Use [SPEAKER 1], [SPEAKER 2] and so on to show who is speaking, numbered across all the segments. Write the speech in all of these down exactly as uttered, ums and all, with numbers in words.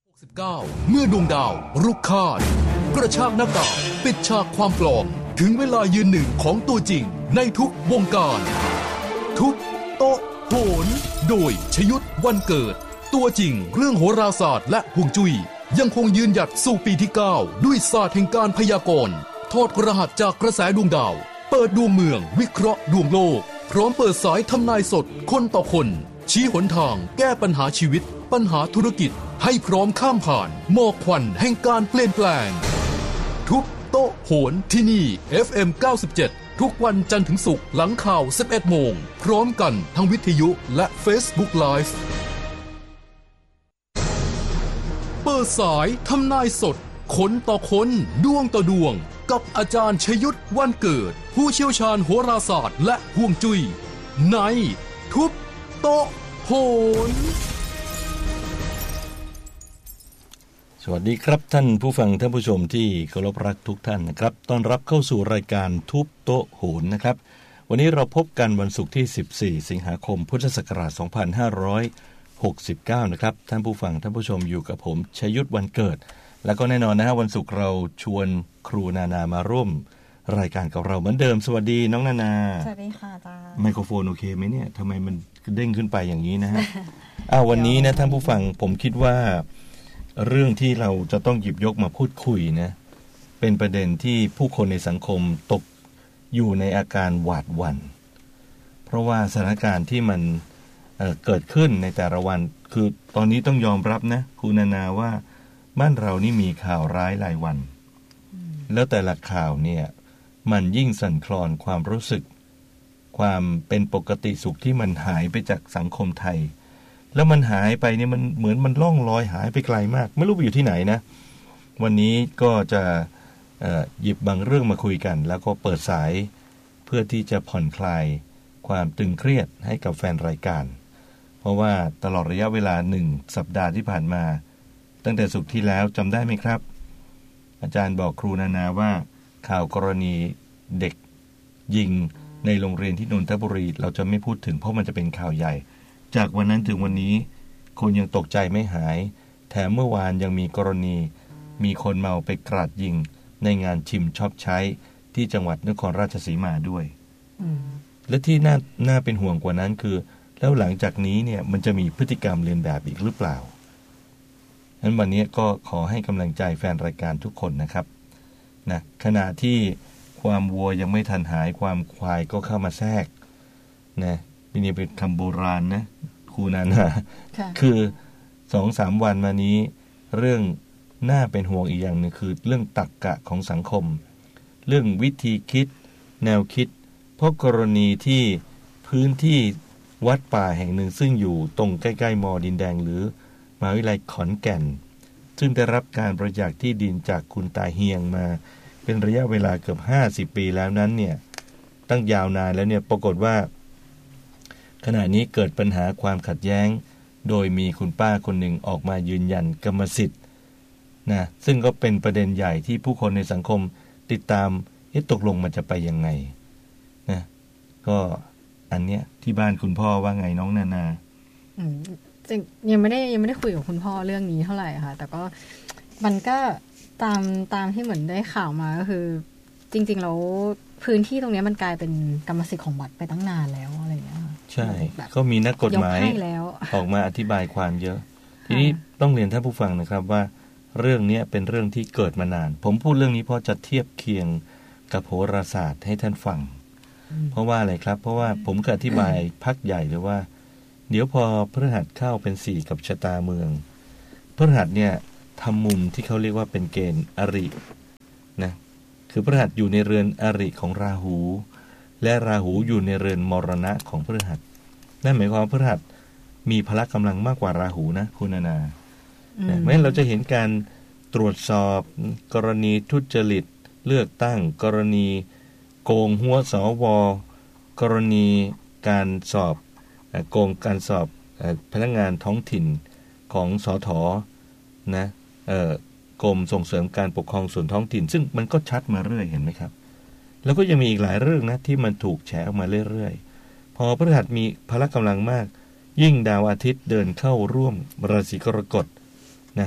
[SPEAKER 1] สิบเก้าเมื่อดวงดาวรุกคาดกระชากหน้ากากปิดฉากความปลอมถึงเวลายืนหนึ่งของตัวจริงในทุกวงการทุบโต๊ะโหนโดยชยุทธวันเกิดตัวจริงเรื่องโหราศาสตร์และฮวงจุ้ยยังคงยืนหยัดสู่ปีที่เก้าด้วยศาสตร์แห่งการพยากรณ์ทอดรหัสจากกระแสดวงดาวเปิดดวงเมืองวิเคราะห์ดวงโลกพร้อมเปิดสายทำนายสดคนต่อคนชี้หนทางแก้ปัญหาชีวิตปัญหาธุรกิจให้พร้อมข้ามผ่านหมอกควันแห่งการเปลี่ยนแปลงทุบโต๊ะโหนที่นี่ เอฟ เอ็ม เก้าสิบเจ็ด ทุกวันจันทร์ถึงศุกร์หลังข่าว สิบเอ็ดโมงพร้อมกันทั้งวิทยุและ Facebook Live เปิดสายทำนายสดคนต่อคนดวงต่อดวงกับอาจารย์ชยุทธวันเกิดผู้เชี่ยวชาญโหราศาสตร์และฮวงจุ้ยในทุบโต๊ะโหน
[SPEAKER 2] สวัสดีครับท่านผู้ฟังท่านผู้ชมที่เคารพรักทุกท่านนะครับต้อนรับเข้าสู่รายการทุบโต๊ะโหนนะครับวันนี้เราพบกันวันศุกร์ที่สิบสี่สิงหาคมพุทธศักราชสองพันห้าร้อยหกสิบเก้านะครับท่านผู้ฟังท่านผู้ชมอยู่กับผมชยุทธวันเกิดแล้วก็แน่นอนนะฮะวันศุกร์เราชวนครูนานามาร่วมรายการกับเราเหมือนเดิมสวัสดีน้องนานา
[SPEAKER 3] สวัสดีค่ะอาจารย์
[SPEAKER 2] ไมโครโฟนโอเคไหมเนี่ยทำไมมันเด้งขึ้นไปอย่างนี้นะฮะ อ้าววันนี้นะท่านผู้ฟังผมคิดว่าเรื่องที่เราจะต้องหยิบยกมาพูดคุยนะเป็นประเด็นที่ผู้คนในสังคมตกอยู่ในอาการหวาดหวั่นเพราะว่าสถานการณ์ที่มันเอ่อเกิดขึ้นในแต่ละวันคือตอนนี้ต้องยอมรับนะครูนานาว่าบ้านเรานี่มีข่าวร้ายรายวันแล้วแต่ละข่าวเนี่ยมันยิ่งสั่นคลอนความรู้สึกความเป็นปกติสุขที่มันหายไปจากสังคมไทยแล้วมันหายไปเนี่ยมันเหมือนมันล่องลอยหายไปไกลมากไม่รู้ไปอยู่ที่ไหนนะวันนี้ก็จะเอ่อหยิบบางเรื่องมาคุยกันแล้วก็เปิดสายเพื่อที่จะผ่อนคลายความตึงเครียดให้กับแฟนรายการเพราะว่าตลอดระยะเวลาหนึ่งสัปดาห์ที่ผ่านมาตั้งแต่ศุกร์ที่แล้วจำได้ไหมครับอาจารย์บอกครูนานาว่าข่าวกรณีเด็กยิงในโรงเรียนที่นนทบุรีเราจะไม่พูดถึงเพราะมันจะเป็นข่าวใหญ่จากวันนั้นถึงวันนี้คนยังตกใจไม่หายแถมเมื่อวานยังมีกรณีมีคนเมาไปกราดยิงในงานชิมช็อปใช้ที่จังหวัดนครราชสีมาด้วยและที่น่าน่าเป็นห่วงกว่านั้นคือแล้วหลังจากนี้เนี่ยมันจะมีพฤติกรรมเลียนแบบอีกหรือเปล่าฉะนั้นวันนี้ก็ขอให้กำลังใจแฟนรายการทุกคนนะครับนะขณะที่ความวัวยังไม่ทันหายความควายก็เข้ามาแทรกนะนี่เป็นคำโบราณนะครูนานาคือ สองสาม วันมานี้เรื่องน่าเป็นห่วงอีกอย่างนึงคือเรื่องตรรกะของสังคมเรื่องวิธีคิดแนวคิดเพราะกรณีที่พื้นที่วัดป่าแห่งหนึ่งซึ่งอยู่ตรงใกล้ๆมอดินแดงหรือมหาวิทยาลัยขอนแก่นซึ่งได้รับการบริจาคที่ดินจากคุณตาเฮียงมาเป็นระยะเวลาเกือบห้าสิบปีแล้วนั้นเนี่ยตั้งยาวนานแล้วเนี่ยปรากฏว่าขณะนี้เกิดปัญหาความขัดแย้งโดยมีคุณป้าคนหนึ่งออกมายืนยันกรรมสิทธิ์นะซึ่งก็เป็นประเด็นใหญ่ที่ผู้คนในสังคมติดตามเอ๊ะตกลงมันจะไปยังไงนะก็อันเนี้ยที่บ้านคุณพ่อว่าไงน้องนานา
[SPEAKER 3] อืมจริงยังไม่ได้ยังไม่ได้คุยกับคุณพ่อเรื่องนี้เท่าไหร่ค่ะแต่ก็มันก็ตามตามที่เหมือนได้ข่าวมาก็คือจริงๆแล้วพื้นที่ตรงนี้มันกลายเป็นกรรมสิทธิ์ของวัดไปตั้งนานแล้วอะไรอย่างเงี้ย
[SPEAKER 2] ใช่ก็มีนักกฎหมายออกมาอธิบายความเยอะทีนี้ต้องเรียนท่านผู้ฟังนะครับว่าเรื่องนี้เป็นเรื่องที่เกิดมานานผมพูดเรื่องนี้เพราะจะเทียบเคียงกับโหราศาสตร์ให้ท่านฟังเพราะว่าอะไรครับเพราะว่าผมก็อธิบายพักใหญ่เลยว่าเดี๋ยวพอพฤหัสเข้าเป็นสี่กับชะตาเมืองพฤหัสเนี่ยทำมุมที่เขาเรียกว่าเป็นเกณฑ์อรินะคือพฤหัสอยู่ในเรือนอริของราหูและราหูอยู่ในเรือนมรณะของพฤหัสนั่นหมายความว่าพฤหัสมีพละกำลังมากกว่าราหูนะคุณนานาเพราะฉะนั้นเราจะเห็นการตรวจสอบกรณีทุจริตเลือกตั้งกรณีโกงหัวสวกรณีการสอบโกงการสอบพนักงานท้องถิ่นของสธนะเอ่อกรมส่งเสริมการปกครองส่วนท้องถิ่นซึ่งมันก็ชัดมาเรื่อยเห็นไหมครับแล้วก็ยังมีอีกหลายเรื่องนะที่มันถูกแฉออกมาเรื่อยๆพอพฤหัสมีพละกำลังมากยิ่งดาวอาทิตย์เดินเข้าร่วมราศีกรกฎนะ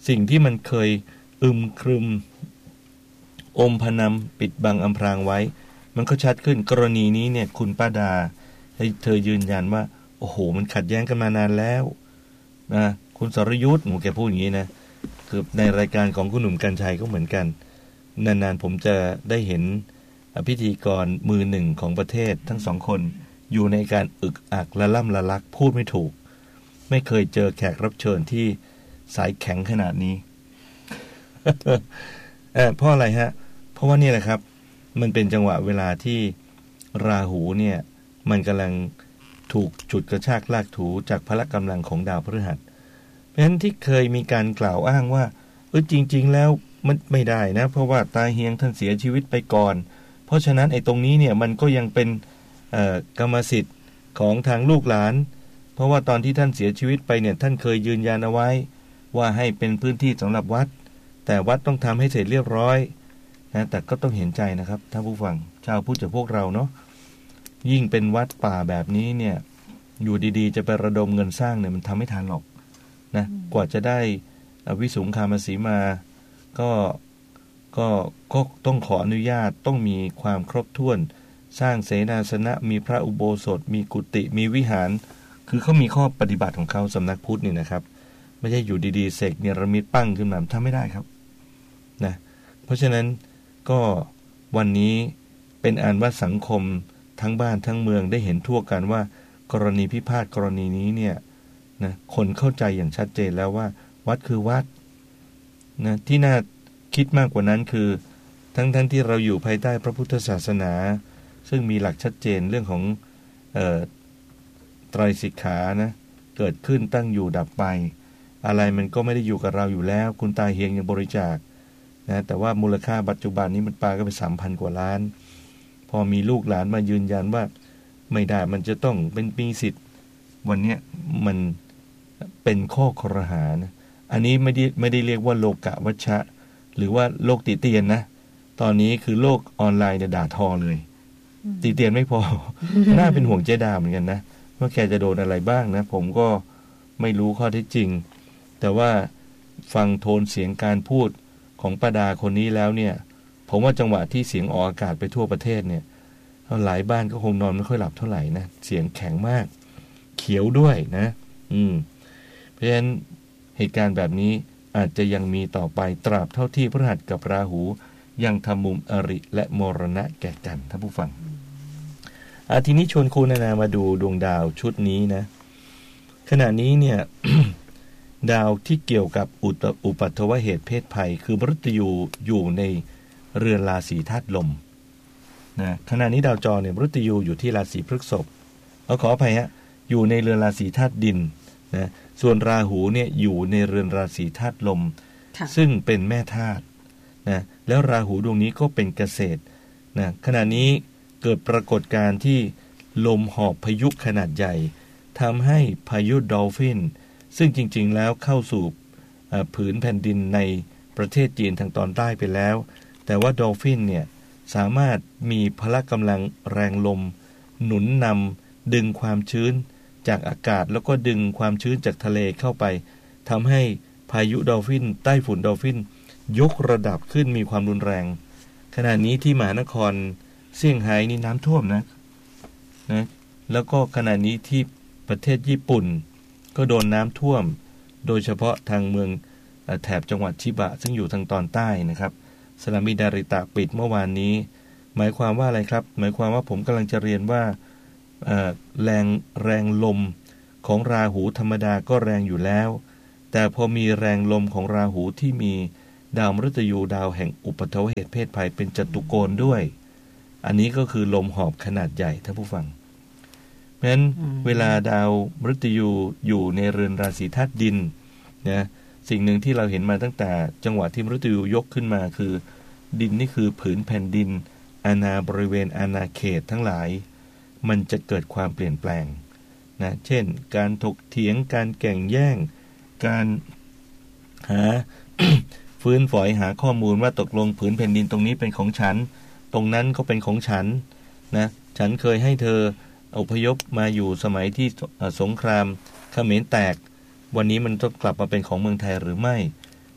[SPEAKER 2] สิ่งที่มันเคยอึมครึมอมพนันปิดบังอำพรางไว้มันก็ชัดขึ้นกรณีนี้เนี่ยคุณป้าดาให้เธอยืนยันว่าโอ้โหมันขัดแย้งกันมานานแล้วนะคุณสรยุทธ์หมูแกพูดอย่างนี้นะคือในรายการของคุณหนุ่มกรรชัยก็เหมือนกันนานๆผมจะได้เห็นพิธีกรมือหนึ่งของประเทศทั้งสองคนอยู่ในการอึกอักละล่ำละลักพูดไม่ถูกไม่เคยเจอแขกรับเชิญที่สายแข็งขนาดนี้ เออเพราะอะไรฮะเพราะว่านี่แหละครับมันเป็นจังหวะเวลาที่ราหูเนี่ยมันกำลังถูกฉุดกระชากลากถูจากพละกำลังของดาวพฤหัสเพราะฉะนั้นที่เคยมีการกล่าวอ้างว่าเออจริงๆแล้วมันไม่ได้นะเพราะว่าตาเฮียงท่านเสียชีวิตไปก่อนเพราะฉะนั้นไอ้ตรงนี้เนี่ยมันก็ยังเป็นกรรมสิทธิ์ของทางลูกหลานเพราะว่าตอนที่ท่านเสียชีวิตไปเนี่ยท่านเคยยืนยันเอาไว้ว่าให้เป็นพื้นที่สำหรับวัดแต่วัดต้องทำให้เสร็จเรียบร้อยนะแต่ก็ต้องเห็นใจนะครับท่านผู้ฟังชาวพุทธจากพวกเราเนาะยิ่งเป็นวัดป่าแบบนี้เนี่ยอยู่ดีๆจะไประดมเงินสร้างเนี่ยมันทำไม่ทันหรอกนะกว่าจะได้วิสุงคามสีมาก็ก็ก็ต้องขออนุญาตต้องมีความครบถ้วนสร้างเสนาสนะมีพระอุโบสถมีกุฏิมีวิหารคือเขามีข้อปฏิบัติของเขาสำนักพุทธนี่นะครับไม่ใช่อยู่ดีๆเสกเนรมิตปั้งขึ้นมาทำไม่ได้ครับนะเพราะฉะนั้นก็วันนี้เป็นอันว่าสังคมทั้งบ้านทั้งเมืองได้เห็นทั่วกันว่ากรณีพิพาทกรณีนี้เนี่ยนะคนเข้าใจอย่างชัดเจนแล้วว่าวัดคือวัดนะที่น่าคิดมากกว่านั้นคือทั้งทั้งที่เราอยู่ภายใต้พระพุทธศาสนาซึ่งมีหลักชัดเจนเรื่องของเอ่อไตรสิกขานะเกิดขึ้นตั้งอยู่ดับไปอะไรมันก็ไม่ได้อยู่กับเราอยู่แล้วคุณตาเฮียงยังบริจาคนะแต่ว่ามูลค่าปัจจุบันนี้มันปาก็ไป สามพัน กว่าล้านพอมีลูกหลานมายืนยันว่าไม่ได้มันจะต้องเป็นปีสิทธิ์วันนี้มันเป็นข้อครหานะอันนี้ไม่ได้ไม่ได้เรียกว่าโลกะวัชชะหรือว่าโลกติเตียนนะตอนนี้คือโลกออนไลน์เนี่ยด่าทอเลยติเตียนไม่พอ น่าเป็นห่วงเจดาเหมือนกันนะว่าแกจะโดนอะไรบ้างนะผมก็ไม่รู้ข้อเท็จจริงแต่ว่าฟังโทนเสียงการพูดของป้าดาคนนี้แล้วเนี่ยผมว่าจังหวะที่เสียงออกอากาศไปทั่วประเทศเนี่ยหลายบ้านก็คงนอนไม่ค่อยหลับเท่าไหร่นะเสียงแข็งมากเขียวด้วยนะอืมเพราะฉะนั้นเหตุการณ์แบบนี้อาจจะยังมีต่อไปตราบเท่าที่พฤหัสกับราหูยังทำมุมอริและมรณะแก่กันท่านผู้ฟังอาทีนี้ชวนคุณนานามาดูดวงดาวชุดนี้นะขณะนี้เนี่ย ดาวที่เกี่ยวกับอุตอุปัตวเหตุเพศภัยคือมฤตยูอยู่ในเรือนราศีธาตุลมนะขณะนี้ดาวจรเนี่ยมฤตยูอยู่ที่ราศีพฤษภเอาขออภัยฮะอยู่ในเรือนราศีธาตุดินนะส่วนราหูเนี่ยอยู่ในเรือนราศีธาตุลมซึ่งเป็นแม่ธาตุนะแล้วราหูดวงนี้ก็เป็นเกษตรนะขณะนี้เกิดปรากฏการณ์ที่ลมหอบพายุขนาดใหญ่ทำให้พายุดอลฟินซึ่งจริงๆแล้วเข้าสู่ผืนแผ่นดินในประเทศจีนทางตอนใต้ไปแล้วแต่ว่าดอลฟินเนี่ยสามารถมีพละกำลังแรงลมหนุนนำดึงความชื้นจากอากาศแล้วก็ดึงความชื้นจากทะเลเข้าไปทำให้พายุดอลฟินใต้ฝุ่นดอลฟินยกระดับขึ้นมีความรุนแรงขณะนี้ที่มหานครเซี่ยงไฮ้นี่น้ำท่วมนะนะแล้วก็ขณะนี้ที่ประเทศญี่ปุ่นก็โดนน้ำท่วมโดยเฉพาะทางเมืองแถบจังหวัดชิบะซึ่งอยู่ทางตอนใต้นะครับสนามินาริตะปิดเมื่อวานนี้หมายความว่าอะไรครับหมายความว่าผมกำลังจะเรียนว่าแรงแรงลมของราหูธรรมดาก็แรงอยู่แล้วแต่พอมีแรงลมของราหูที่มีดาวมฤตยูดาวแห่งอุปัตวเหตุเพศภัยเป็นจตุโกณด้วยอันนี้ก็คือลมหอบขนาดใหญ่ท่านผู้ฟังเพราะฉะนั้นเวลาดาวมฤตยูอยู่ในเรือนราศีธาตุดินนะสิ่งหนึ่งที่เราเห็นมาตั้งแต่จังหวะที่มฤตยูยกขึ้นมาคือดินนี่คือผืนแผ่นดินอาณาบริเวณอาณาเขตทั้งหลายมันจะเกิดความเปลี่ยนแปลงนะเช่นการถกเถียงการแข่งแย่งการหา ฟื้นฝอยหาข้อมูลว่าตกลงผืนแผ่นดินตรงนี้เป็นของฉันตรงนั้นก็เป็นของฉันนะฉันเคยให้เธออพยพมาอยู่สมัยที่สงครามเขมรแตกวันนี้มันต้องกลับมาเป็นของเมืองไทยหรือไม่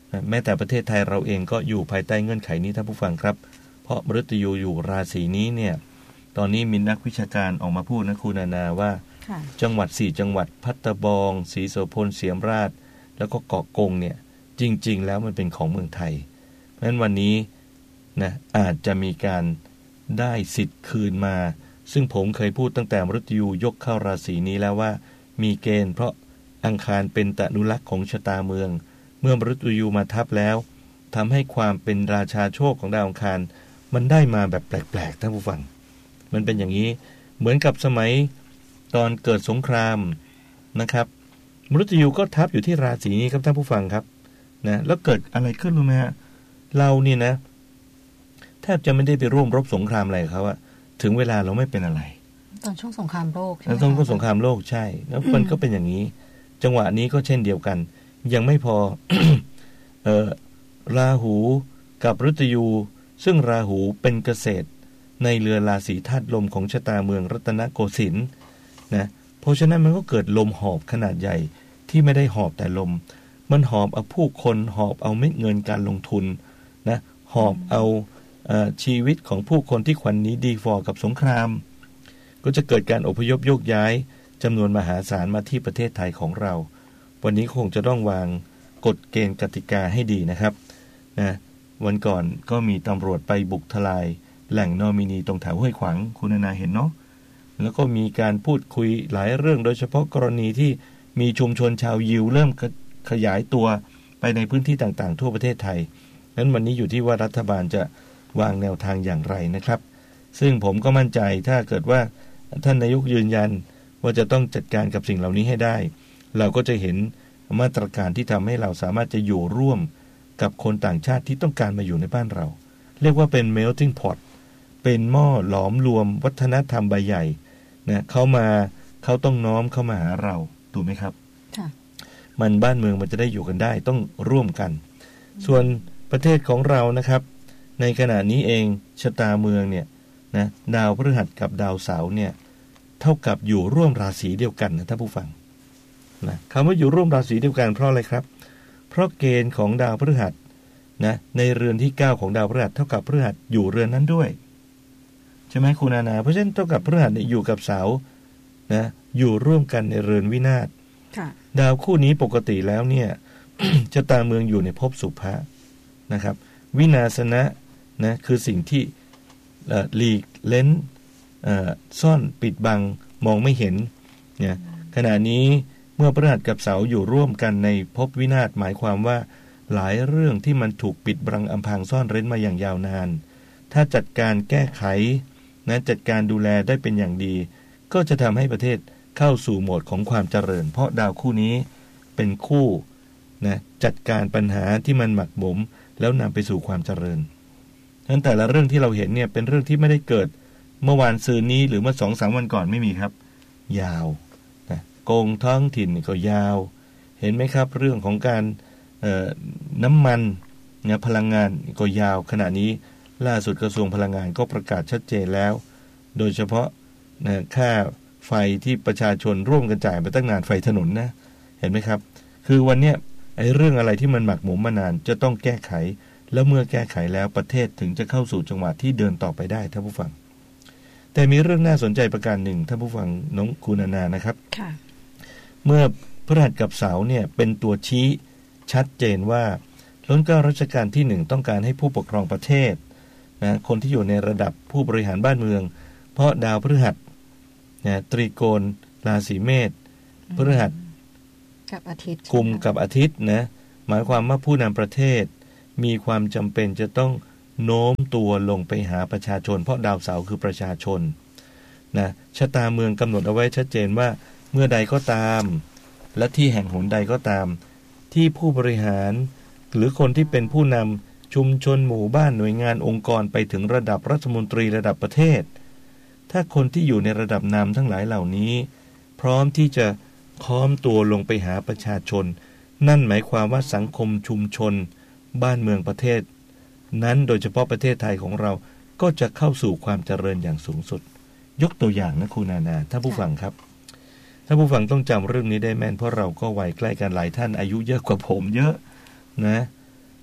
[SPEAKER 2] นะแม้แต่ประเทศไทยเราเองก็อยู่ภายใต้เงื่อนไขนี้ท่านผู้ฟังครับเพราะมฤตยูอยู่ราศีนี้เนี่ยตอนนี้มีนักวิชาการออกมาพูดนะคุณนานาว่าจังหวัดสี่จังหวัดพัตบองศรีโสพลเสียมราชแล้วก็เกาะกงเนี่ยจริงๆแล้วมันเป็นของเมืองไทยเพราะฉะนั้นวันนี้นะอาจจะมีการได้สิทธิ์คืนมาซึ่งผมเคยพูดตั้งแต่มฤตยูยกเข้าราศีนี้แล้วว่ามีเกณฑ์เพราะอังคารเป็นตนุลักษ์ของชะตาเมืองเมื่อมฤตยูมาทับแล้วทำให้ความเป็นราชาโชคของดาวอังคารมันได้มาแบบแปลกๆท่านผู้ฟังมันเป็นอย่างนี้เหมือนกับสมัยตอนเกิดสงครามนะครับมฤตยูก็ทับอยู่ที่ราศีนี้ครับท่านผู้ฟังครับนะแล้วเกิดอะไรขึ้นรู้ไหมฮะเรานี่นะแทบจะไม่ได้ไปร่วมรบสงครามอะไรเขาอะถึงเวลาเราไม่เป็นอะไร
[SPEAKER 3] ตอนช่วงสงครามโลกใช่ไหม
[SPEAKER 2] ตอนช่วงสงครามโลกใช่แล้วมันก็เป็นอย่างนี้จังหวะนี้ก็เช่นเดียวกันยังไม่พอ เอ่อราหูกับมฤตยูซึ่งราหูเป็นเกษตรในเรือราศีธาตุลมของชะตาเมืองรัตนโกสินทร์นะเพราะฉะนั้นมันก็เกิดลมหอบขนาดใหญ่ที่ไม่ได้หอบแต่ลมมันหอบเอาผู้คนหอบเอาเม็ดเงินการลงทุนนะหอบเอาเอ่อชีวิตของผู้คนที่ขวัญหนีดีฟอร์กับสงครามก็จะเกิดการอพยพโยกย้ายจำนวนมหาศาลมาที่ประเทศไทยของเราวันนี้คงจะต้องวางกฎเกณฑ์กติกาให้ดีนะครับนะวันก่อนก็มีตำรวจไปบุกทลายแหล่งนอมินีตรงแถวห้วยขวางคุณนานาเห็นเนาะแล้วก็มีการพูดคุยหลายเรื่องโดยเฉพาะกรณีที่มีชุมชนชาวยิวเริ่มขยายตัวไปในพื้นที่ต่างๆทั่วประเทศไทยนั้นวันนี้อยู่ที่ว่ารัฐบาลจะวางแนวทางอย่างไรนะครับซึ่งผมก็มั่นใจถ้าเกิดว่าท่านนายกยืนยันว่าจะต้องจัดการกับสิ่งเหล่านี้ให้ได้เราก็จะเห็นมาตรการที่ทำให้เราสามารถจะอยู่ร่วมกับคนต่างชาติที่ต้องการมาอยู่ในบ้านเราเรียกว่าเป็น melting pot เป็นหม้อหลอมรวมวัฒนธรรมใบใหญ่นะเขามาเขาต้องน้อมเข้ามาหาเราถูกไหมครับค่ะมันบ้านเมืองมันจะได้อยู่กันได้ต้องร่วมกันส่วนประเทศของเรานะครับในขณะนี้เองชะตาเมืองเนี่ยนะดาวพฤหัสกับดาวเสาร์เนี่ยเท่ากับอยู่ร่วมราศีเดียวกันนะท่านผู้ฟังนะคำว่าอยู่ร่วมราศีเดียวกันเพราะอะไรครับเพราะเกณฑ์ของดาวพฤหัสนะในเรือนที่เก้าของดาวพฤหัสเท่ากับพฤหัสอยู่เรือนนั้นด้วยใช่ไหมคุณนานาเพราะฉะนั้นเท่ากับพฤหัสเนี่ยอยู่กับเสาร์นะอยู่ร่วมกันในเรือนวินาศดาวคู่นี้ปกติแล้วเนี่ย ชะตาเมืองอยู่ในภพสุภะนะครับวินาศนะนะคือสิ่งที่หลีกเล้นซ่อนปิดบังมองไม่เห็นเนี่ยขณะนี้เมื่อพฤหัสกับเสาร์อยู่ร่วมกันในภพวินาศหมายความว่าหลายเรื่องที่มันถูกปิดบังอำพรางซ่อนเร้นมาอย่างยาวนานถ้าจัดการแก้ไขนะจัดการดูแลได้เป็นอย่างดีก็จะทำให้ประเทศเข้าสู่โหมดของความเจริญเพราะดาวคู่นี้เป็นคู่นะจัดการปัญหาที่มันหมักหมมแล้วนำไปสู่ความเจริญฉะนั้นแต่ละเรื่องที่เราเห็นเนี่ยเป็นเรื่องที่ไม่ได้เกิดเมื่อวานซืนนี้หรือเมื่อ สองถึงสาม วันก่อนไม่มีครับยาวนะโกงท้องถิ่นก็ยาวเห็นไหมครับเรื่องของการเอ่อน้ำมันนะพลังงานก็ยาวขณะนี้ล่าสุดกระทรวงพลังงานก็ประกาศชัดเจนแล้วโดยเฉพาะนะค่าไฟที่ประชาชนร่วมกันจ่ายไปตั้งนานไฟถนนนะเห็นไหมครับคือวันเนี้ยไอ้เรื่องอะไรที่มันหมักหมมมานานจะต้องแก้ไขแล้วเมื่อแก้ไขแล้วประเทศถึงจะเข้าสู่จังหวะที่เดินต่อไปได้ท่านผู้ฟังแต่มีเรื่องน่าสนใจประการหนึ่งท่านผู้ฟังน้องคุณนานานะครับเมื่อพฤหัสกับเสาร์เนี่ยเป็นตัวชี้ชัดเจนว่ารัชกาลรัชกาลที่หนึ่งต้องการให้ผู้ปกครองประเทศนะคนที่อยู่ในระดับผู้บริหารบ้านเมืองเพราะดาวพฤหัสนะตรีโกณราศีเมษพฤหัส
[SPEAKER 3] กับอาทิตย์
[SPEAKER 2] กุมกับอาทิตย์นะหมายความว่าผู้นำประเทศมีความจำเป็นจะต้องโน้มตัวลงไปหาประชาชนเพราะดาวเสาร์คือประชาชนนะชะตาเมืองกำหนดเอาไว้ชัดเจนว่าเมื่อใดก็ตามและที่แห่งหนใดก็ตามที่ผู้บริหารหรือคนที่เป็นผู้นำชุมชนหมู่บ้านหน่วยงานองค์กรไปถึงระดับรัฐมนตรีระดับประเทศถ้าคนที่อยู่ในระดับนำทั้งหลายเหล่านี้พร้อมที่จะค้อมตัวลงไปหาประชาชนนั่นหมายความว่าสังคมชุมชนบ้านเมืองประเทศนั้นโดยเฉพาะประเทศไทยของเราก็จะเข้าสู่ความเจริญอย่างสูงสุดยกตัวอย่างนะคุณนานาถ้าผู้ฟังครับถ้าผู้ฟังต้องจำเรื่องนี้ได้แม่นเพราะเราก็วัยใกล้กันหลายท่านอายุเยอะกว่าผมเยอะนะ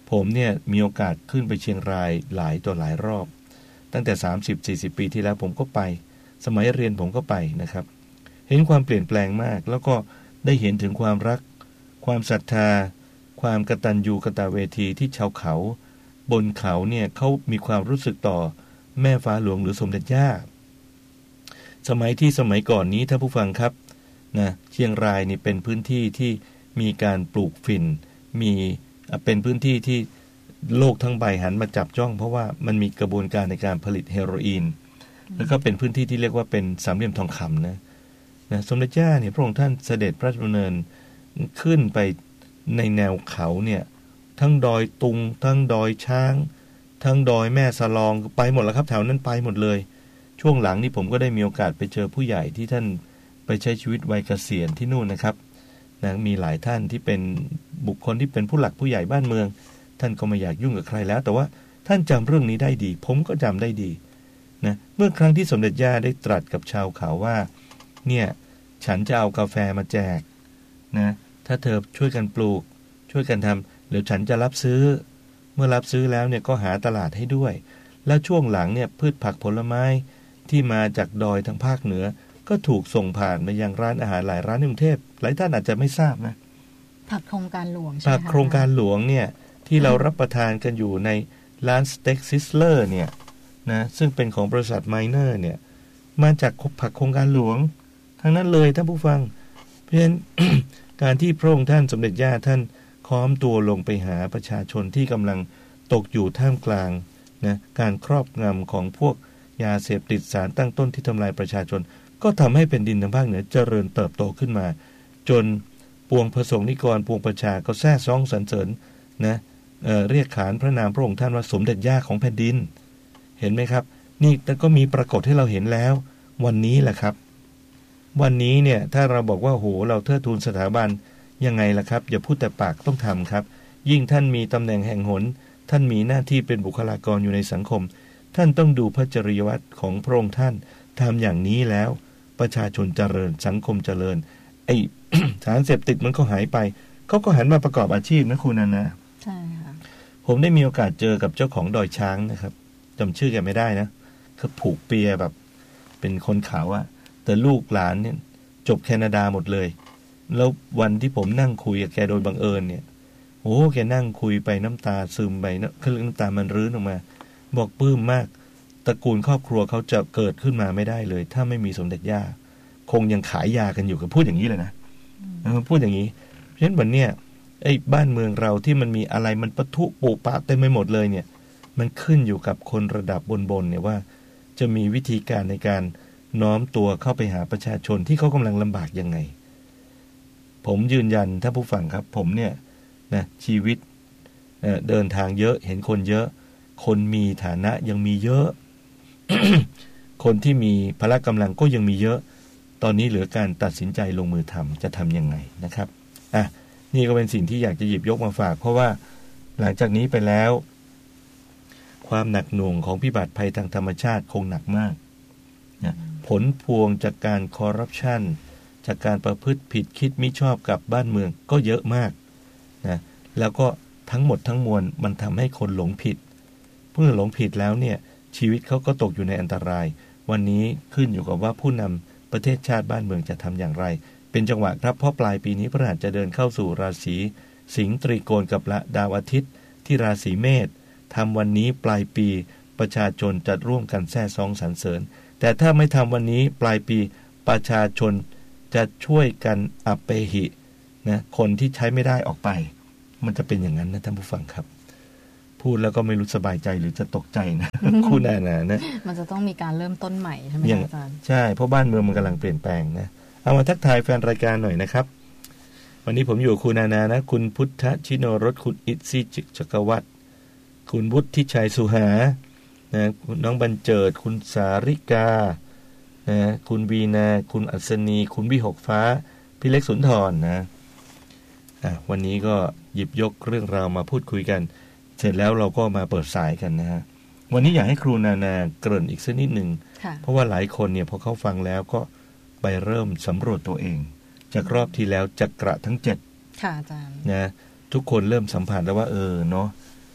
[SPEAKER 2] ผมเนี่ยมีโอกาสขึ้นไปเชียงรายหลายต่อหลายรอบตั้งแต่ สามสิบสี่สิบ ปีที่แล้วผมก็ไปสมัยเรียนผมก็ไปนะครับเห็นความเปลี่ยนแปลงมากแล้วก็ได้เห็นถึงความรักความศรัทธาความกตัญญูกตเวทีที่ชาวเขาบนเขาเนี่ยเขามีความรู้สึกต่อแม่ฟ้าหลวงหรือสมเด็จย่าสมัยที่สมัยก่อนนี้ท่านผู้ฟังครับนะเชียงรายนี่เป็นพื้นที่ที่มีการปลูกฝิ่นมีเป็นพื้นที่ที่โลกทั้งใบหันมาจับจ้องเพราะว่ามันมีกระบวนการในการผลิตเฮโรอีนแล้วก็เป็นพื้นที่ที่เรียกว่าเป็นสามเหลี่ยมทองคำนะนะสมเด็จย่าเนี่ยพระองค์ท่านเสด็จพระราชดำเนินขึ้นไปในแนวเขาเนี่ยทั้งดอยตุงทั้งดอยช้างทั้งดอยแม่สลองไปหมดแล้วครับแถวนั้นไปหมดเลยช่วงหลังนี่ผมก็ได้มีโอกาสไปเจอผู้ใหญ่ที่ท่านไปใช้ชีวิตวัยเกษียณที่นู่นนะครับนะมีหลายท่านที่เป็นบุคคลที่เป็นผู้หลักผู้ใหญ่บ้านเมืองท่านก็ไม่อยากยุ่งกับใครแล้วแต่ว่าท่านจำเรื่องนี้ได้ดีผมก็จำได้ดีนะเมื่อครั้งที่สมเด็จย่าได้ตรัสกับชาวเขาว่าเนี่ยฉันจะเอากาแฟมาแจกนะถ้าเธอช่วยกันปลูกช่วยกันทำเดี๋ยวฉันจะรับซื้อเมื่อรับซื้อแล้วเนี่ยก็หาตลาดให้ด้วยแล้วช่วงหลังเนี่ยพืชผักผลไม้ที่มาจากดอยทางภาคเหนือก็ถูกส่งผ่านมายังร้านอาหารหลายร้านในกรุงเทพหลายท่านอาจจะไม่ทราบนะ
[SPEAKER 3] ผักโครงการหลวงใช่ไหม
[SPEAKER 2] ผักโครงการหลวงเนี่ยที่เรารับประทานกันอยู่ในร้านสเต็กซิสเลอร์เนี่ยนะซึ่งเป็นของบริษัทไมเนอร์เนี่ยมาจากผักโครงการหลวงทั้งนั้นเลยท่านผู้ฟังเพราะฉะนั้น การที่พระองค์ท่านสมเด็จย่าท่านค้อมตัวลงไปหาประชาชนที่กำลังตกอยู่ท่ามกลางนะการครอบงำของพวกยาเสพติดสารตั้งต้นที่ทำลายประชาชนก็ทำให้เป็นดินทางภาคเหนือเจริญเติบโตขึ้นมาจนปวงประสงค์นิกรปวงประชาก็แซ่ซ้องสรรเสริญนะ เอ่อ เรียกขานพระนามพระองค์ท่านว่าสมเด็จย่าของแผ่นดินเห็นไหมครับนี่แต่ก็มีปรากฏให้เราเห็นแล้ววันนี้แหละครับวันนี้เนี่ยถ้าเราบอกว่าโหเราเทิดทูนสถาบันยังไงล่ะครับอย่าพูดแต่ปากต้องทำครับยิ่งท่านมีตำแหน่งแห่งหนท่านมีหน้าที่เป็นบุคลากรอยู่ในสังคมท่านต้องดูพระจริยวัตรของพระองค์ท่านทำอย่างนี้แล้วประชาชนเจริญสังคมเจริญไอ สารเสพติดมันก็หายไปเขาก็หันมาประกอบอาชีพนะคุณนันนะ
[SPEAKER 3] ใช่ค่ะ
[SPEAKER 2] ผมได้มีโอกาสเจอกับเจ้าของดอยช้างนะครับจำชื่อแกไม่ได้นะเขาผูกเปียแบบเป็นคนขาวอะแต่ลูกหลานเนี่ยจบแคนาดาหมดเลยแล้ววันที่ผมนั่งคุยกับแกโดยบังเอิญเนี่ยโอ้แกนั่งคุยไปน้ำตาซึมไปนะคือน้ำตามันรื้นออกมาบอกปลื้มมากตระกูลครอบครัวเขาจะเกิดขึ้นมาไม่ได้เลยถ้าไม่มีสมเด็จย่าคงยังขายยากันอยู่กับพูดอย่างนี้เลยนะพูดอย่างนี้เพราะฉะนั้นวันเนี้ยไอ้บ้านเมืองเราที่มันมีอะไรมันปะทุปุปะเต็มไปหมดเลยเนี่ยมันขึ้นอยู่กับคนระดับบนๆเนี่ยว่าจะมีวิธีการในการน้อมตัวเข้าไปหาประชาชนที่เขากำลังลำบากยังไงผมยืนยันท่านผู้ฟังครับผมเนี่ยนะชีวิต เอ่อ เดินทางเยอะเห็นคนเยอะคนมีฐานะยังมีเยอะ คนที่มีพละกำลังก็ยังมีเยอะตอนนี้เหลือการตัดสินใจลงมือทำจะทำยังไงนะครับอ่ะนี่ก็เป็นสิ่งที่อยากจะหยิบยกมาฝากเพราะว่าหลังจากนี้ไปแล้วความหนักหน่วงของพิบัติภัยทางธรรมชาติคงหนักมากนะผลพวงจากการคอร์รัปชันจากการประพฤติผิดคิดมิชอบกับบ้านเมืองก็เยอะมากนะแล้วก็ทั้งหมดทั้งมวลมันทำให้คนหลงผิดเมื่อหลงผิดแล้วเนี่ยชีวิตเขาก็ตกอยู่ในอันตรายวันนี้ขึ้นอยู่กับว่าผู้นำประเทศชาติบ้านเมืองจะทำอย่างไรเป็นจังหวะครับเพราะปลายปีนี้พฤหัสจะเดินเข้าสู่ราศีสิงห์ตรีโกณกับดาวอาทิตย์ที่ราศีเมษทำวันนี้ปลายปีประชาชนจะร่วมกันแซ่ซ้องสรรเสริญแต่ถ้าไม่ทำวันนี้ปลายปีประชาชนจะช่วยกันอัปเปหินะคนที่ใช้ไม่ได้ออกไปมันจะเป็นอย่างนั้นนะท่านผู้ฟังครับพูดแล้วก็ไม่รู้สบายใจหรือจะตกใจนะ คู่นานานะ
[SPEAKER 3] มันจะต้องมีการเริ่มต้นใหม่ใช่ไหมอาจารย์
[SPEAKER 2] ใช่เพราะบ้านเมืองมันกำลังเปลี่ยนแปลงนะเอามาทักทายแฟนรายการหน่อยนะครับวันนี้ผมอยู่กับคุณนานานะคุณพุทธชิโนรสคุณอิทธิจิจักรวัตรคุณวุฒิชัยสุหานะคุณน้องบรรเจิดคุณสาริกานะคุณวีนาคุณอัศนีคุณวิหกฟ้าพี่เล็กสุนทรนะอ่ะวันนี้ก็หยิบยกเรื่องราวมาพูดคุยกันเสร็จแล้วเราก็มาเปิดสายกันนะฮะวันนี้อยากให้ครูนานาเกริ่นอีกสักนิดนึงเพราะว่าหลายคนเนี่ยพอเขาฟังแล้วก็ไปเริ่มสำรวจตัวเองจากรอบที่แล้วจักระทั้งเจ็ด
[SPEAKER 3] ค่ะอาจารย์
[SPEAKER 2] นะทุกคนเริ่มสัมผัสแล้วว่าเออเนาะ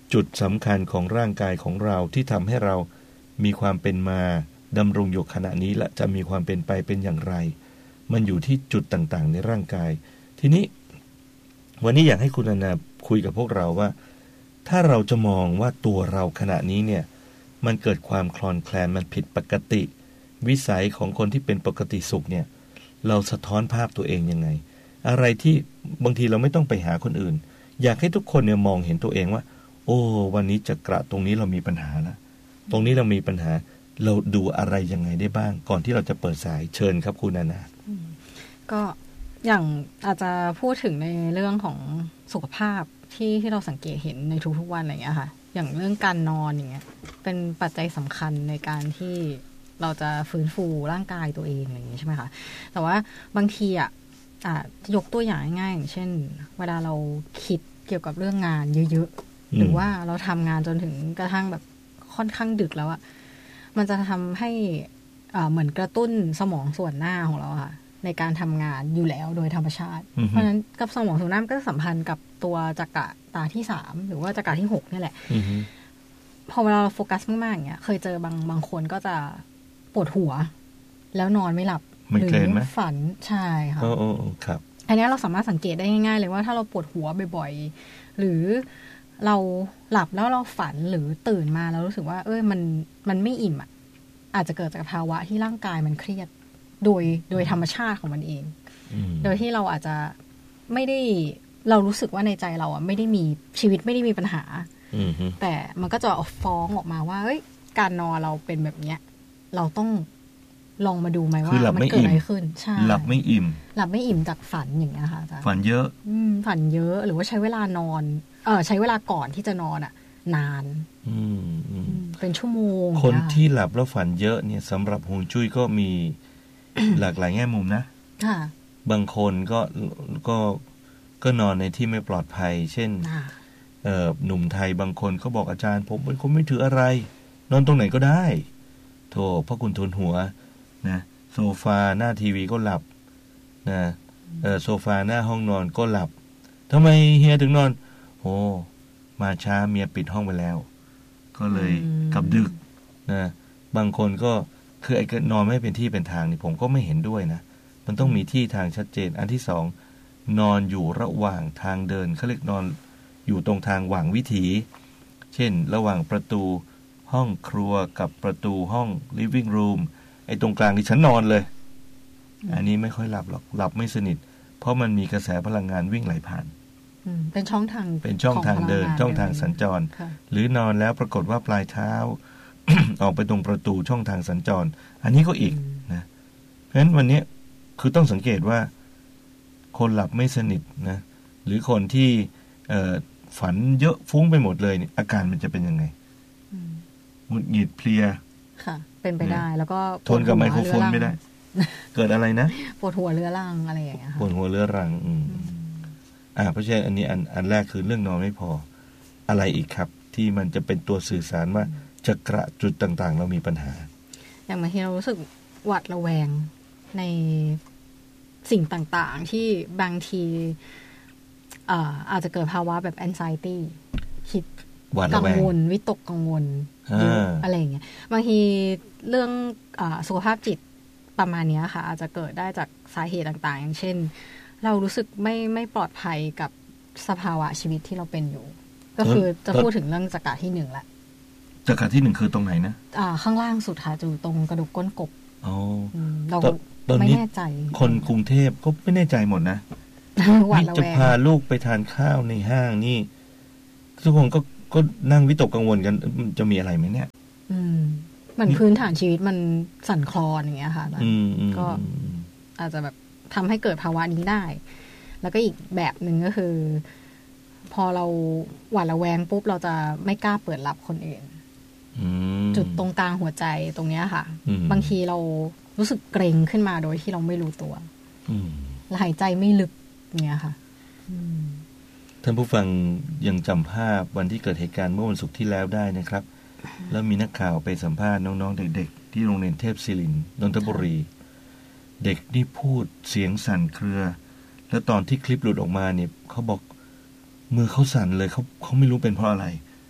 [SPEAKER 2] จุดสำคัญของร่างกายของเราที่ทำให้เรามีความเป็นมาดำรงอยู่ขณะนี้และจะมีความเป็นไปเป็นอย่างไรมันอยู่ที่จุดต่างๆในร่างกายทีนี้วันนี้อยากให้คุณอนาคุยกับพวกเราว่าถ้าเราจะมองว่าตัวเราขณะนี้เนี่ยมันเกิดความคลอนแคลนมันผิดปกติวิสัยของคนที่เป็นปกติสุขเนี่ยเราสะท้อนภาพตัวเองยังไงอะไรที่บางทีเราไม่ต้องไปหาคนอื่นอยากให้ทุกคนเนี่ยมองเห็นตัวเองว่าโอ้วันนี้จักระตรงนี้เรามีปัญหาแล้วตรงนี้เรามีปัญหาเราดูอะไรยังไงได้บ้างก่อนที่เราจะเปิดสายเชิญครับคุณอนา
[SPEAKER 3] ก็อย่างอาจจะพูดถึงในเรื่องของสุขภาพที่ที่เราสังเกตเห็นในทุกๆวันอะไรอย่างเงี้ยค่ะอย่างเรื่องการนอนอย่างเงี้ยเป็นปัจจัยสำคัญในการที่เราจะฟื้นฟูร่างกายตัวเองอะไรอย่างเงี้ยใช่ไหมคะแต่ว่าบางทีอ่ะอ่ายกตัวอย่างง่ายๆอย่างเช่นเวลาเราคิดเกี่ยวกับเรื่องงานเยอะๆหรือว่าเราทำงานจนถึงกระทั่งแบบค่อนข้างดึกแล้วอ่ะมันจะทำให้อ่าเหมือนกระตุ้นสมองส่วนหน้าของเราค่ะในการทำงานอยู่แล้วโดยธรรมชาติ เพราะฉะนั้นกับสมองส่วนหน้าก็สัมพันธ์กับตัวจักระตาที่สามหรือว่าจักระที่หกนี่แหละพอเวลาเราโฟกัสมากๆอย่างเงี้ยเคยเจอบางบางคนก็จะปวดหัวแล้วนอนไม่หลับหรือฝันใช่ค่ะ
[SPEAKER 2] โอ้โอ้ครับ
[SPEAKER 3] อันนี้เราสามารถสังเกตได้ง่ายๆเลยว่าถ้าเราปวดหัวบ่อยๆหรือเราหลับแล้วเราฝันหรือตื่นมาแล้วรู้สึกว่าเอ้ยมันมันไม่อิ่มอ่ะอาจจะเกิดจากภาวะที่ร่างกายมันเครียดโดยโดยธรรมชาติของมันเองโดยที่เราอาจจะไม่ได้เรารู้สึกว่าในใจเราอ่ะไม่ได้มีชีวิตไม่ได้มีปัญหาแต่มันก็จะฟ้องออกมาว่าเฮ้ยการนอนเราเป็นแบบเนี้ยเราต้องลองมาดูไหมว่ามันเกิดอะไรขึ้นใช่
[SPEAKER 2] หลับไม่อิ่ม
[SPEAKER 3] หลับไม่อิ่มจากฝันอย่างเงี้ยค่ะอาจารย์
[SPEAKER 2] ฝันเยอะ
[SPEAKER 3] อืมฝันเยอะหรือว่าใช้เวลานอนเออใช้เวลาก่อนที่จะนอนอ่ะนานเป็นชั่วโมง
[SPEAKER 2] คนที่หลับแล้วฝันเยอะเนี่ยสำหรับฮวงจุ้ยก็มีหลากหลายแง่มุมนะบางคนก็ก็ก็นอนในที่ไม่ปลอดภัยเช่นเอ่อหนุ่มไทยบางคนเขาบอกอาจารย์ผมเป็นคนไม่ถืออะไรนอนตรงไหนก็ได้โธ่พ่อคุณทุนหัวนะโซฟาหน้าทีวีก็หลับนะเออโซฟาหน้าห้องนอนก็หลับทำไมเฮียถึงนอนโอ้มาช้าเมียปิดห้องไปแล้วก็เลยกลับดึกนะบางคนก็คือไอ้นอนไม่เป็นที่เป็นทางนี่ผมก็ไม่เห็นด้วยนะมันต้องมีที่ทางชัดเจนอันที่สองนอนอยู่ระหว่างทางเดินเขาเรียกนอนอยู่ตรงทางหว่างวิถีเช่นระหว่างประตูห้องครัวกับประตูห้อง living room ไอ้ตรงกลางที่ฉันนอนเลยอันนี้ไม่ค่อยหลับหรอกหลับไม่สนิทเพราะมันมีกระแสพลังงานวิ่งไหลผ่าน
[SPEAKER 3] เป็นช่องทาง
[SPEAKER 2] เป็นช่องทางเดินช่องทางสัญจรหรือนอนแล้วปรากฏว่าปลายเท้า ออกไปตรงประตูช่องทางสัญจรอันนี้ก็อีกนะเพราะฉะนั้นวันนี้คือต้องสังเกตว่าคนหลับไม่สนิทนะหรือคนที่ฝันเยอะฟุ้งไปหมดเลยอาการมันจะเป็นยังไงหงุดหงิดเพลีย
[SPEAKER 3] ค่ะเป็นไปได้แล้วก็
[SPEAKER 2] ทนกับไมโครโฟนไม่ได้เกิดอะไรนะ
[SPEAKER 3] ปวดหัวเรื้อรังอะไรอย่างเงี้ยค่ะ
[SPEAKER 2] ปวดหัวเรื้อรังอืมอ่าเพราะฉะนั้นอันนี้อันอันแรกคือเรื่องนอนไม่พออะไรอีกครับที่มันจะเป็นตัวสื่อสารว่าจักระจุดต่างๆเรามีปัญหา
[SPEAKER 3] อย่างบางทีเรารู้สึกหวาดระแวงในสิ่งต่างๆที่บางทีอ่าอาจจะเกิดภาวะแบบ anxiety คิดกังวลวิตกกังวลเยอะอะไรอย่างเงี้ยบางทีเรื่องอ่าสุขภาพจิตประมาณนี้ค่ะอาจจะเกิดได้จากสาเหตุต่างๆอย่างเช่นเรารู้สึกไม่ไม่ปลอดภัยกับสภาวะชีวิตที่เราเป็นอยู่ก็คือจะพูดถึงเรื่องจักระที่หนึ่งละ
[SPEAKER 2] จักระที่หนึ่งคือตรงไหนนะ
[SPEAKER 3] อ่าข้างล่างสุดค่ะอยู่ตรงกระดูกก้นกบ
[SPEAKER 2] อ๋อ
[SPEAKER 3] เราไม่แน่ใจ
[SPEAKER 2] คนกรุงเทพก็ไม่แน่ใจหมดนะนี่จะพาลูกไปทานข้าวในห้างนี่ทุกคนก็ก็นั่งวิตกกังวลกันจะมีอะไรไหมเนี่ย
[SPEAKER 3] อืมเหมือนพื้นฐานชีวิตมันสั่นคลอนอย่างเงี้ยค่ะก็อาจจะแบบทำให้เกิดภาวะนี้ได้แล้วก็อีกแบบหนึ่งก็คือพอเราหวาดระแวงปุ๊บเราจะไม่กล้าเปิดรับคนอื่นจุดตรงกลางหัวใจตรงเนี้ยค่ะบางทีเรารู้สึกเกรงขึ้นมาโดยที่เราไม่รู้ตัวหายใจไม่ลึกเนี้ยค่ะ
[SPEAKER 2] ท่านผู้ฟังยังจำภาพวันที่เกิดเหตุการณ์เมื่อวันศุกร์ที่แล้วได้นะครับแล้วมีนักข่าวไปสัมภาษณ์น้องๆเด็กๆที่โรงเรียนเทพศิรินทร์นนทบุรีเด็กนี่พูดเสียงสั่นเครือแล้วตอนที่คลิปหลุดออกมาเนี่ยเขาบอกมือเขาสั่นเลยเขาเขาไม่รู้เป็นเพราะอะไร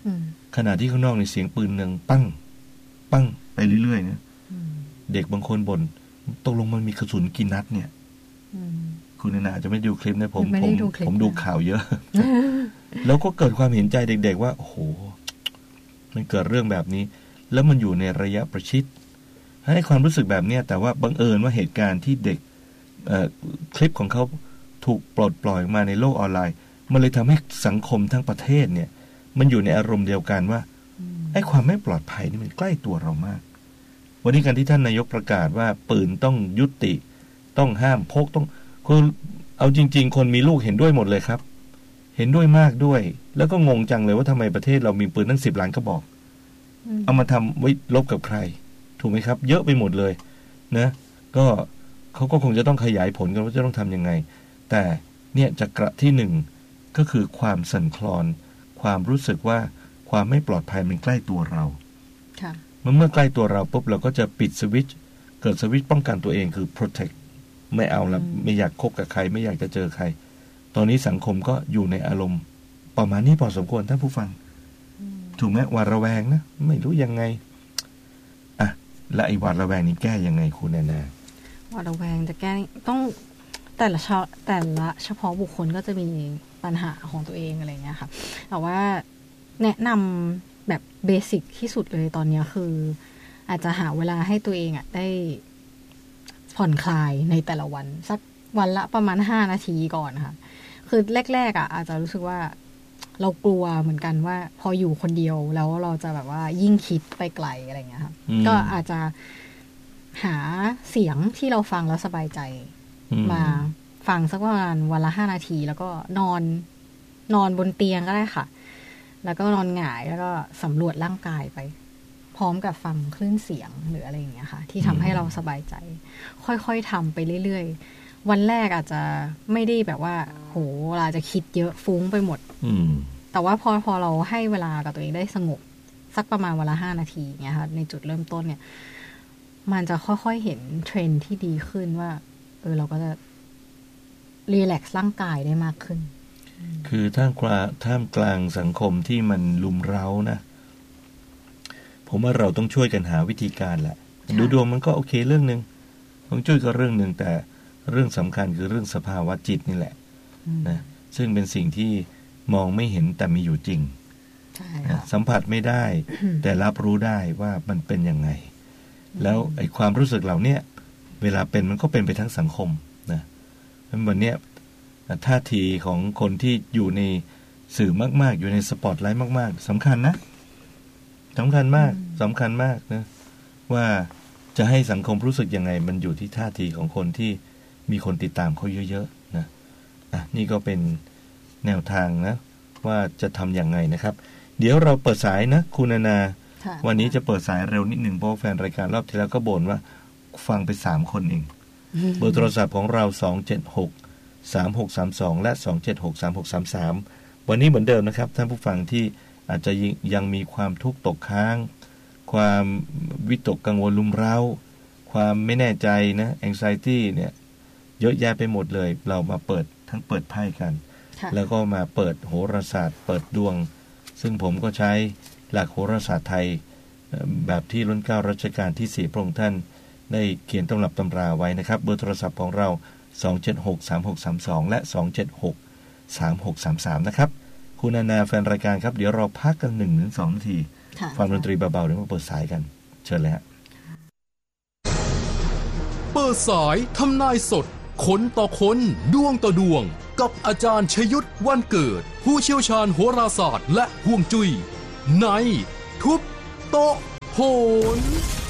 [SPEAKER 2] ขณะที่ข้างนอกในเสียงปืนหนึ่งปั้งปั้งไปเรื่อยๆนะเด็กบางคนบ่นตกลงมันมีกระสุนกี่นัดเนี่ยคุณนาอาจจะไม่ดูคลิปนะผมผมผมดูข่าวเยอะ แล้วก็เกิดความเห็นใจเด็กๆว่าโอ้โหมันเกิดเรื่องแบบนี้แล้วมันอยู่ในระยะประชิดให้ความรู้สึกแบบนี้แต่ว่าบังเอิญว่าเหตุการณ์ที่เด็กคลิปของเขาถูกปลดปล่อยมาในโลกออนไลน์มันเลยทำให้สังคมทั้งประเทศเนี่ยมันอยู่ในอารมณ์เดียวกันว่าไอ้ความไม่ปลอดภัยนี่มันใกล้ตัวเรามากวันนี้การที่ท่านนายกประกาศว่าปืนต้องยุติต้องห้ามพกต้องคือเอาจริงๆคนมีลูกเห็นด้วยหมดเลยครับเห็นด้วยมากด้วยแล้วก็งงจังเลยว่าทำไมประเทศเรามีปืนตั้งสิบล้านกระบอกเอามาทำไว้ลบกับใครถูกไหมครับเยอะไปหมดเลยนะก็เขาก็คงจะต้องขยายผลกันว่าจะต้องทำยังไงแต่เนี่ยจักระที่หนึ่งก็คือความสั่นคลอนความรู้สึกว่าความไม่ปลอดภัยมันใกล้ตัวเราเมื่อเมื่อใกล้ตัวเราปุ๊บเราก็จะปิดสวิตช์เกิดสวิตช์ป้องกันตัวเองคือ protect ไม่เอาละไม่อยากคบกับใครไม่อยากจะเจอใครตอนนี้สังคมก็อยู่ในอารมณ์ประมาณนี้พอสมควรท่านผู้ฟังถูกไหมหวาดระแวงนะไม่รู้ยังไงอ่ะและไอ้หวาดระแวงนี้แก้ยังไงคุณแนนา
[SPEAKER 3] หวาดระแวงจะแก้ต้องแต่ละแต่ละเฉพาะบุคคลก็จะมีปัญหาของตัวเองอะไรเงี้ยค่ะแต่ว่าแนะนำแบบเบสิกที่สุดเลยตอนนี้คืออาจจะหาเวลาให้ตัวเองอ่ะได้ผ่อนคลายในแต่ละวันสักวันละประมาณห้านาทีก่อนค่ะคือแรกๆอ่ะอาจจะรู้สึกว่าเรากลัวเหมือนกันว่าพออยู่คนเดียวแล้วเราจะแบบว่ายิ่งคิดไปไกลอะไรเงี้ยค่ะก็อาจจะหาเสียงที่เราฟังแล้วสบายใจมาฟังสักประมาณวันละห้านาทีแล้วก็นอนนอนบนเตียงก็ได้ค่ะแล้วก็นอนหงายแล้วก็สำรวจร่างกายไปพร้อมกับฟังคลื่นเสียงหรืออะไรอย่างเงี้ยค่ะที่ทำให้เราสบายใจค่อยๆทำไปเรื่อยๆวันแรกอาจจะไม่ได้แบบว่าโหเราจะคิดเยอะฟุ้งไปหมดแต่ว่าพอพอเราให้เวลากับตัวเองได้สงบสักประมาณวันละห้านาทีเงี้ยค่ะในจุดเริ่มต้นเนี่ยมันจะค่อยๆเห็นเทรนด์ที่ดีขึ้นว่าเออเราก็จะรีแลกซ์ร่างกายได้มากขึ้น
[SPEAKER 2] คือท่ามกลางท่ามกลางสังคมที่มันลุมเร้านะผมว่าเราต้องช่วยกันหาวิธีการแหละดูดวงมันก็โอเคเรื่องนึงต้องช่วยก็เรื่องนึงแต่เรื่องสำคัญคือเรื่องสภาวะจิตนี่แหละนะซึ่งเป็นสิ่งที่มองไม่เห็นแต่มีอยู่จริงนะสัมผัสไม่ได้ แต่รับรู้ได้ว่ามันเป็นยังไงแล้วไอ้ความรู้สึกเหล่านี้เวลาเป็นมันก็เป็นไปทั้งสังคมนะวันนี้ท่าทีของคนที่อยู่ในสื่อมากๆอยู่ในสปอตไลท์มากๆสำคัญนะสำคัญมากสำคัญมากนะว่าจะให้สังคมรู้สึกยังไงมันอยู่ที่ท่าทีของคนที่มีคนติดตามเขาเยอะๆนะอ่ะนี่ก็เป็นแนวทางนะว่าจะทำอย่างไงนะครับเดี๋ยวเราเปิดสายนะคุณนานาวันนี้จะเปิดสายเร็วนิดหนึ่งเพราะแฟนรายการรอบที่แล้วก็บ่นว่าฟังไปสามคนเองเบอร์โทรศัพท์ของเราสอง เจ็ด หก สาม หก สาม สองและสอง เจ็ด หก สาม หก สาม สามวันนี้เหมือนเดิมนะครับท่านผู้ฟังที่อาจจะยังมีความทุกข์ตกค้างความวิตกกังวลรุมเร้าความไม่แน่ใจนะ anxiety เนี่ยเยอะแยะไปหมดเลยเรามาเปิดทั้งเปิดไพ่กันแล้วก็มาเปิดโหราศาสตร์เปิดดวงซึ่งผมก็ใช้หลักโหราศาสตร์ไทยแบบที่รุ่นเก้ารัชกาลที่สี่พระองค์ท่านได้เขียนตำรับตำราไว้นะครับเบอร์โทรศัพท์ของเราสอง เจ็ด หก สาม หก สาม สองและสอง เจ็ด หก สาม หก สาม สามนะครับคุณนานาแฟนรายการครับเดี๋ยวเราพักกัน หนึ่งถึงสอง นาทีฟังดนตรีเบาๆเดี๋ยวมาเปิดสายกันเชิญเลยฮะ
[SPEAKER 1] เปิดสายทำนายสดคนต่อคนดวงต่อดวงกับอาจารย์ชยุทธวันเกิดผู้เชี่ยวชาญโหราศาสตร์และฮวงจุ้ยในทุบโต๊ะโหน